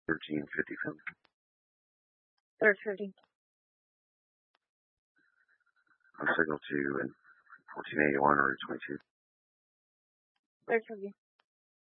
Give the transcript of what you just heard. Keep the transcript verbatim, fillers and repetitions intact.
thirteen fifty film. Third fifty. On signal to and fourteen eighty-one or twenty-two. Third fifty.